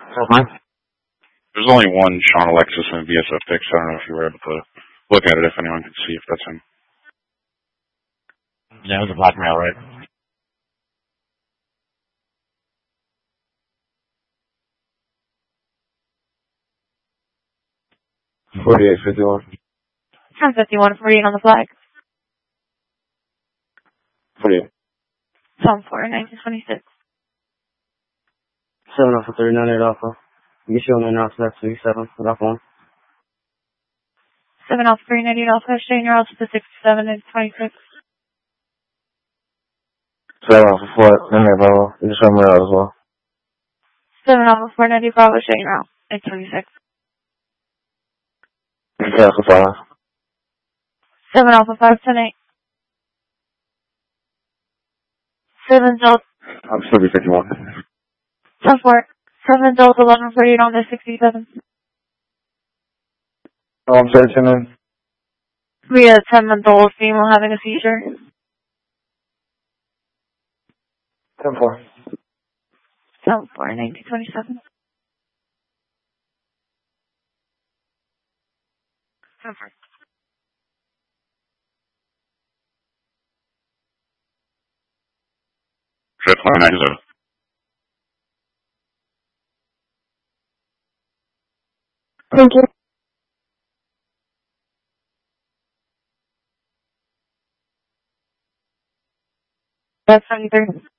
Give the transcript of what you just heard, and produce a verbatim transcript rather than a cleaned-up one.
Okay. There's only one Sean Alexis in V S F fix. I don't know if you were able to look at it, if anyone could see if that's him. Yeah, it was a black male, right? forty-eight fifty-one. ten fifty-one, forty-eight on the flag. forty-eight. Tom four, nineteen twenty-six. seven Alpha three ninety-eight Alpha. Get you on the announcement at sixty-seven. Alpha one. seven Alpha three ninety-eight Alpha, showing your altitude to sixty-seven and twenty-six. seven Alpha four ninety-eight Bravo. You can show me out as well. seven Alpha four ninety Bravo, showing your out at twenty-six. Okay, Alpha five. seven Alpha five ten eight. seven Delta. I'm still be fifty-one. ten four. seven Delta eleven forty-eight on the sixty-seven. Oh, I'm searching in. We had a ten-month-old female having a seizure. ten four. ten four, nineteen twenty-seven. ten four. Jet flying nine zero. Thank you. That's seventy-three.